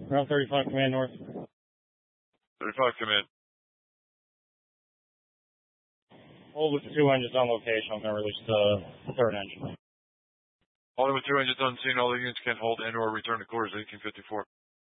Ground 35, command north. 35, command. Hold with 2 engines on location. I'm going to release the third engine. Holding with 2 engines on scene. All the units can hold and or return to quarters 1854.